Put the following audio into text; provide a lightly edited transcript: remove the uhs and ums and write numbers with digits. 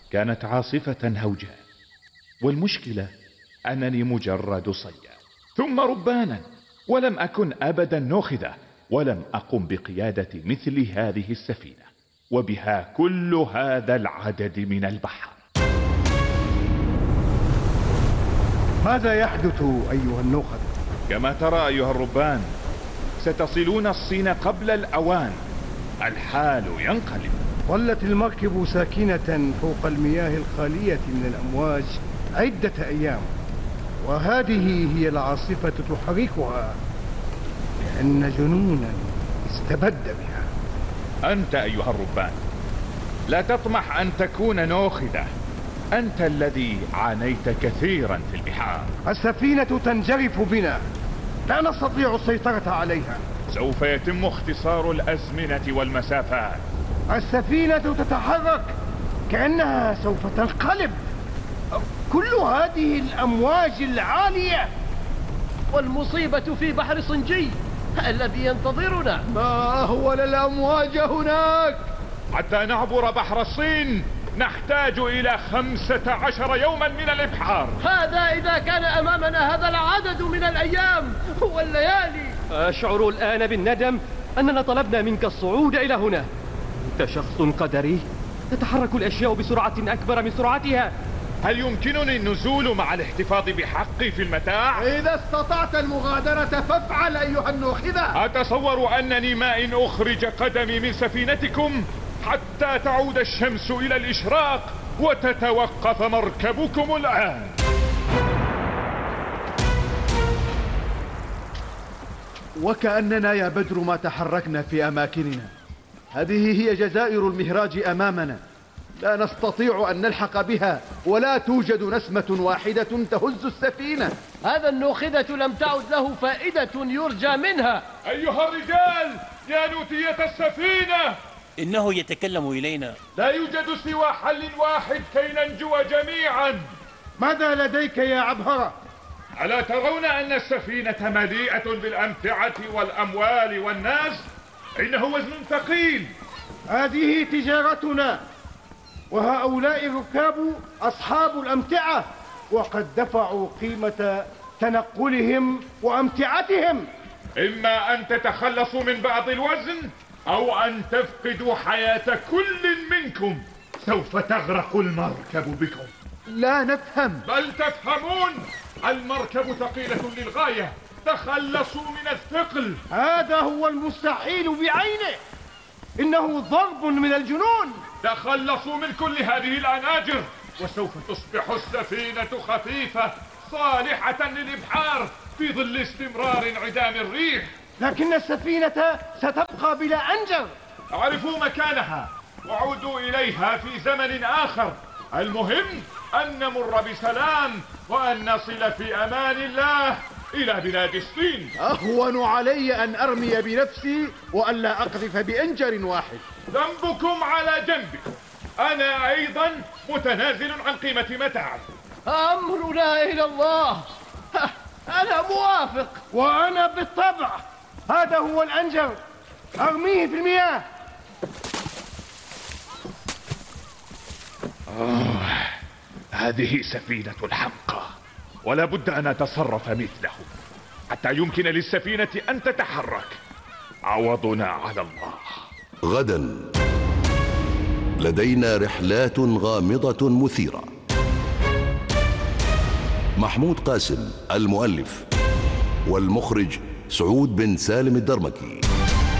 كانت عاصفة هوجاء، والمشكلة أنني مجرد صياد ثم ربانا، ولم أكن أبدا ناخذة، ولم أقم بقيادة مثل هذه السفينة وبها كل هذا العدد من البحر. ماذا يحدث أيها الناخذ؟ كما ترى أيها الربان، ستصلون الصين قبل الأوان، الحال ينقلب. ظلت المركب ساكنة فوق المياه الخالية من الأمواج عدة أيام، وهذه هي العاصفة تحركها، لأن جنونا استبد بها. أنت أيها الربان لا تطمح أن تكون ناخذة، أنت الذي عانيت كثيرا في البحار. السفينة تنجرف بنا، لا نستطيع السيطرة عليها. سوف يتم اختصار الأزمنة والمسافات. السفينة تتحرك كأنها سوف تنقلب. كل هذه الأمواج العالية، والمصيبة في بحر صنجي الذي ينتظرنا. ما هو للأمواج هناك؟ حتى نعبر بحر الصين نحتاج إلى 15 يوما من الإبحار. هذا إذا كان أمامنا هذا العدد من الأيام والليالي. أشعر الآن بالندم أننا طلبنا منك الصعود إلى هنا. أنت شخص قدري، تتحرك الأشياء بسرعة أكبر من سرعتها. هل يمكنني النزول مع الاحتفاظ بحقي في المتاع؟ إذا استطعت المغادرة فافعل أيها الناخذة. أتصور أنني ما إن أخرج قدمي من سفينتكم حتى تعود الشمس إلى الإشراق وتتوقف مركبكم الآن. وكأننا يا بدر ما تحركنا في أماكننا. هذه هي جزائر المهراج أمامنا، لا نستطيع أن نلحق بها، ولا توجد نسمة واحدة تهز السفينة. هذا الناخذة لم تعد له فائدة يرجى منها. أيها الرجال، يا نوتية السفينة، إنه يتكلم إلينا. لا يوجد سوى حل واحد كي ننجو جميعا. ماذا لديك يا عبهرة؟ ألا ترون أن السفينة مليئة بالأمتعة والأموال والناس؟ إنه وزن ثقيل. هذه تجارتنا، وهؤلاء الركاب أصحاب الأمتعة، وقد دفعوا قيمة تنقلهم وأمتعتهم. إما أن تتخلصوا من بعض الوزن أو أن تفقدوا حياة كل منكم. سوف تغرق المركب بكم. لا نفهم. بل تفهمون، المركب ثقيلة للغاية، تخلصوا من الثقل. هذا هو المستحيل بعينه، إنه ضرب من الجنون. تخلصوا من كل هذه الأناجر وسوف تصبح السفينة خفيفة صالحة للإبحار في ظل استمرار انعدام الريح. لكن السفينة ستبقى بلا أنجر. اعرفوا مكانها وعودوا إليها في زمن آخر. المهم أن نمر بسلام وأن نصل في أمان الله إلى بلاد الصين. أهون علي أن أرمي بنفسي وألا أقذف بأنجر واحد. ذنبكم على جنبكم، أنا أيضا متنازل عن قيمة متاعي. أمرنا إلى الله. أنا موافق. وأنا بالطبع. هذا هو الأنجر، أرميه في المياه. هذه سفينة الحمقى، ولا بد أن أتصرف مثله حتى يمكن للسفينة أن تتحرك. عوضنا على الله. غدا لدينا رحلات غامضة مثيرة. محمود قاسم المؤلف، والمخرج سعود بن سالم الدرمكي.